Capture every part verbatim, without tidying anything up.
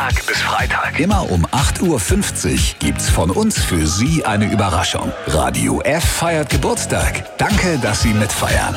Montag bis Freitag. Immer um acht Uhr fünfzig gibt's von uns für Sie eine Überraschung. Radio F feiert Geburtstag. Danke, dass Sie mitfeiern.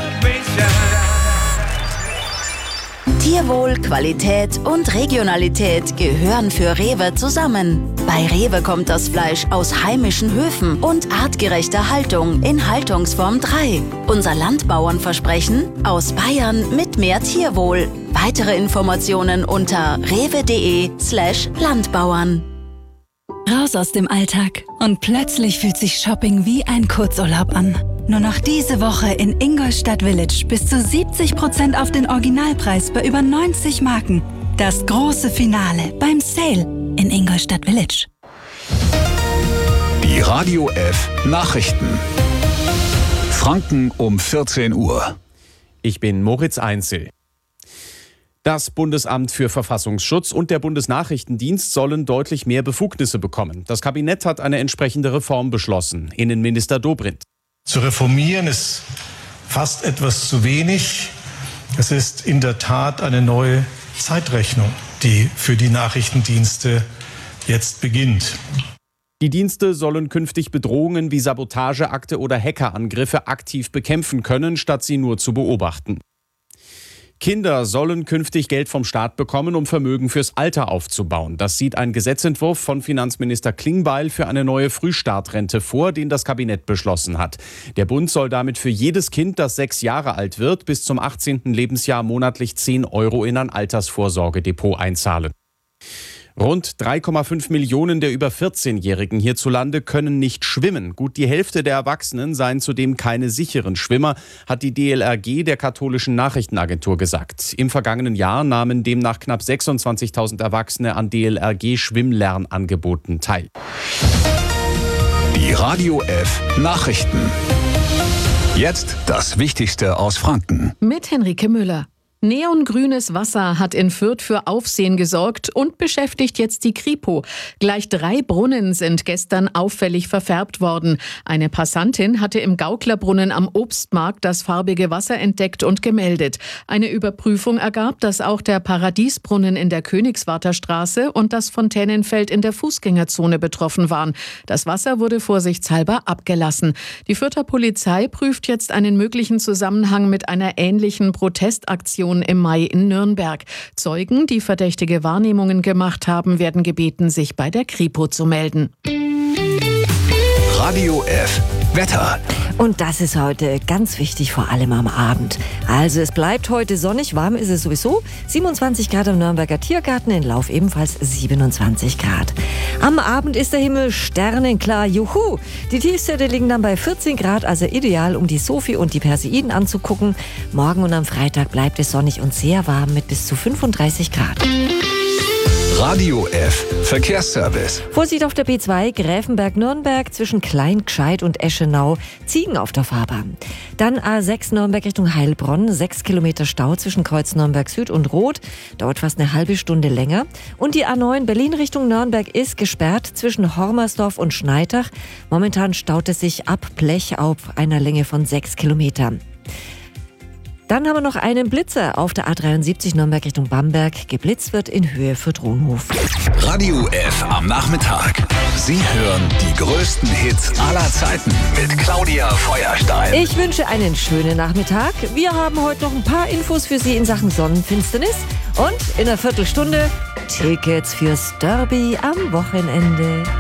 Tierwohl, Qualität und Regionalität gehören für Rewe zusammen. Bei Rewe kommt das Fleisch aus heimischen Höfen und artgerechter Haltung in Haltungsform drei. Unser Landbauernversprechen: aus Bayern mit mehr Tierwohl. Weitere Informationen unter rewe.de slash Landbauern. Raus aus dem Alltag und plötzlich fühlt sich Shopping wie ein Kurzurlaub an. Nur noch diese Woche in Ingolstadt Village bis zu siebzig Prozent auf den Originalpreis bei über neunzig Marken. Das große Finale beim Sale in Ingolstadt Village. Die Radio F Nachrichten. Franken um vierzehn Uhr. Ich bin Moritz Einzel. Das Bundesamt für Verfassungsschutz und der Bundesnachrichtendienst sollen deutlich mehr Befugnisse bekommen. Das Kabinett hat eine entsprechende Reform beschlossen. Innenminister Dobrindt. Zu reformieren ist fast etwas zu wenig. Es ist in der Tat eine neue Zeitrechnung, die für die Nachrichtendienste jetzt beginnt. Die Dienste sollen künftig Bedrohungen wie Sabotageakte oder Hackerangriffe aktiv bekämpfen können, statt sie nur zu beobachten. Kinder sollen künftig Geld vom Staat bekommen, um Vermögen fürs Alter aufzubauen. Das sieht ein Gesetzentwurf von Finanzminister Klingbeil für eine neue Frühstartrente vor, den das Kabinett beschlossen hat. Der Bund soll damit für jedes Kind, das sechs Jahre alt wird, bis zum achtzehnten Lebensjahr monatlich zehn Euro in ein Altersvorsorgedepot einzahlen. Rund drei Komma fünf Millionen der über vierzehnjährigen hierzulande können nicht schwimmen. Gut die Hälfte der Erwachsenen seien zudem keine sicheren Schwimmer, hat die D L R G der katholischen Nachrichtenagentur gesagt. Im vergangenen Jahr nahmen demnach knapp sechsundzwanzigtausend Erwachsene an D L R G-Schwimmlernangeboten teil. Die Radio F Nachrichten. Jetzt das Wichtigste aus Franken. Mit Henrike Müller. Neongrünes Wasser hat in Fürth für Aufsehen gesorgt und beschäftigt jetzt die Kripo. Gleich drei Brunnen sind gestern auffällig verfärbt worden. Eine Passantin hatte im Gauklerbrunnen am Obstmarkt das farbige Wasser entdeckt und gemeldet. Eine Überprüfung ergab, dass auch der Paradiesbrunnen in der Königswarter Straße und das Fontänenfeld in der Fußgängerzone betroffen waren. Das Wasser wurde vorsichtshalber abgelassen. Die Fürther Polizei prüft jetzt einen möglichen Zusammenhang mit einer ähnlichen Protestaktion im Mai in Nürnberg. Zeugen, die verdächtige Wahrnehmungen gemacht haben, werden gebeten, sich bei der Kripo zu melden. Radio F Wetter. Und das ist heute ganz wichtig, vor allem am Abend. Also es bleibt heute sonnig, warm ist es sowieso. siebenundzwanzig Grad am Nürnberger Tiergarten, in Lauf ebenfalls siebenundzwanzig Grad. Am Abend ist der Himmel sternenklar, juhu! Die Tiefstwerte liegen dann bei vierzehn Grad, also ideal, um die Sophie und die Perseiden anzugucken. Morgen und am Freitag bleibt es sonnig und sehr warm mit bis zu fünfunddreißig Grad. Radio F Verkehrsservice. Vorsicht auf der B zwei Gräfenberg-Nürnberg zwischen Klein-Gscheid und Eschenau. Ziegen auf der Fahrbahn. Dann A sechs Nürnberg Richtung Heilbronn. Sechs Kilometer Stau zwischen Kreuz Nürnberg Süd und Roth. Dauert fast eine halbe Stunde länger. Und die A neun Berlin Richtung Nürnberg ist gesperrt zwischen Hormersdorf und Schneidach. Momentan staut es sich ab Blech auf einer Länge von sechs Kilometern. Dann haben wir noch einen Blitzer auf der A dreiundsiebzig Nürnberg Richtung Bamberg. Geblitzt wird in Höhe für Dronhof. Radio F am Nachmittag. Sie hören die größten Hits aller Zeiten mit Claudia Feuerstein. Ich wünsche einen schönen Nachmittag. Wir haben heute noch ein paar Infos für Sie in Sachen Sonnenfinsternis. Und in einer Viertelstunde Tickets fürs Derby am Wochenende.